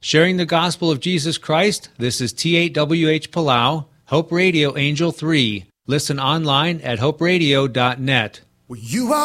Sharing the gospel of Jesus Christ, this is T8WH Palau, Hope Radio Angel 3. Listen online at hoperadio.net. You are